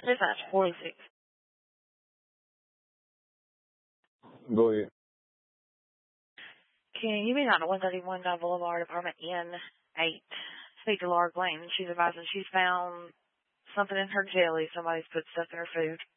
Dispatch 46. Go ahead. Can you be on 131 Dove Boulevard, apartment N8? Speak to Laura Blaine. She's advising she's found something in her jelly. Somebody's put stuff in her food.